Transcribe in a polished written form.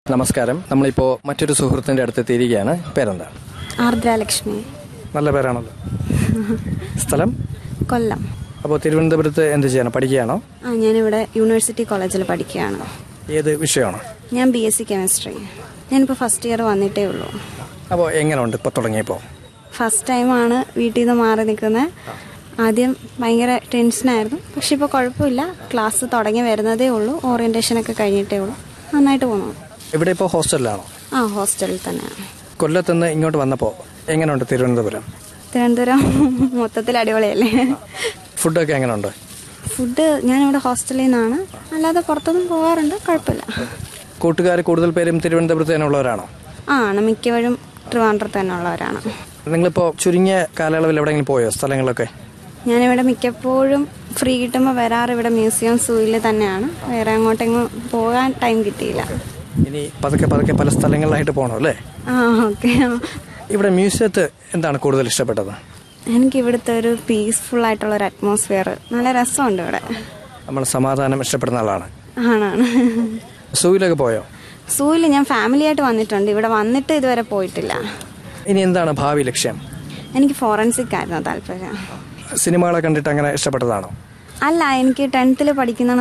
നമസ്കാരം. നമ്മളിപ്പോൾ മറ്റൊരു സുഹൃത്തിൻ്റെ അടുത്തെത്തിയിരിക്കുകയാണ്. പേരെന്താ? ആർദ്രലക്ഷ്മി. നല്ല പേരാണല്ലോ. സ്ഥലം? കൊല്ലം. അപ്പോൾ തിരുവനന്തപുരത്ത് എന്ത് ചെയ്യണം? പഠിക്കുകയാണോ? ഞാനിവിടെ യൂണിവേഴ്സിറ്റി കോളേജിൽ പഠിക്കുകയാണ്. ഏത് വിഷയമാണോ? ഞാൻ BSc കെമിസ്ട്രി. ഞാനിപ്പോൾ ഫസ്റ്റ് ഇയർ വന്നിട്ടേ ഉള്ളൂ. അപ്പോൾ എങ്ങനെയുണ്ട് ഇപ്പോൾ തുടങ്ങിയപ്പോൾ? ഫസ്റ്റ് ടൈമാണ് വീട്ടിൽ നിന്ന് മാറി നിൽക്കുന്നത്. ആദ്യം ഭയങ്കര ടെൻഷനായിരുന്നു. പക്ഷെ ഇപ്പോൾ കുഴപ്പമില്ല. ക്ലാസ് തുടങ്ങി വരുന്നതേ ഉള്ളൂ. ഓറിയൻറ്റേഷനൊക്കെ കഴിഞ്ഞിട്ടേ ഉള്ളൂ. നന്നായിട്ട് പോകുന്നു. ഇവിടെ ഇപ്പോൾ ഹോസ്റ്റലിലാണോ? ഹോസ്റ്റലിൽ തന്നെയാണ്. കൊല്ലത്തുനിന്ന് ഇങ്ങോട്ട് വന്നപ്പോൾ എങ്ങനെയുണ്ട് തിരുവനന്തപുരം? തിരുവനന്തപുരം മൊത്തത്തിൽ അടിപൊളിയല്ലേ? ഫുഡൊക്കെ എങ്ങനെയുണ്ട്? ഫുഡ് ഞാനിവിടെ ഹോസ്റ്റലിൽ നിന്നാണ്, അല്ലാതെ പുറത്തൊന്നും പോകാറുണ്ട്. കുഴപ്പമില്ല. കൂട്ടുകാർ കൂടുതൽ പേരും തിരുവനന്തപുരത്ത് തന്നെ ഉള്ളവരാണോ? ആണ്, മിക്കവരും ട്രിവാൻഡ്രത്ത് തന്നെ ഉള്ളവരാണ്. നിങ്ങളിപ്പോൾ ചുരുങ്ങിയ കാലയളവിൽ എവിടെയെങ്കിലും പോയോ സ്ഥലങ്ങളൊക്കെ? ഞാനിവിടെ മിക്കപ്പോഴും ഫ്രീ കിട്ടുമ്പോൾ വരാറ് ഇവിടെ മ്യൂസിയം സൂയിൽ തന്നെയാണ്. വേറെ അങ്ങോട്ടെങ്ങും പോകാൻ ടൈം കിട്ടിയില്ല. ഇനി പതുക്കെ പല സ്ഥലങ്ങളിലായിട്ട് പോകണം അല്ലേ? ഓക്കെ. ഇവിടെ മ്യൂസിയത്ത് എന്താണ് കൂടുതൽ ഇഷ്ടപ്പെട്ടത്? എനിക്ക് ഇവിടുത്തെ ഒരു പീസ്ഫുൾ ആയിട്ടുള്ള ഒരു അറ്റ്മോസ്ഫിയർ, നല്ല രസമുണ്ട് ഇവിടെ. നമ്മൾ സമാധാനം ഇഷ്ടപ്പെടുന്ന ആളാണ്. ആണാണ്. സൂയിലൊക്കെ പോയോ? സൂയിൽ ഞാൻ ഫാമിലി ആയിട്ട് വന്നിട്ടുണ്ട്. ഇവിടെ വന്നിട്ട് ഇതുവരെ പോയിട്ടില്ല. ഇനി എന്താണ് ഭാവി ലക്ഷ്യം? എനിക്ക് ഫോറൻസിക് ആയിരുന്നു താല്പര്യം. സിനിമകളെ കണ്ടിട്ട് അങ്ങനെ ഇഷ്ടപ്പെട്ടതാണോ? അല്ല, എനിക്ക് 10th പഠിക്കുന്ന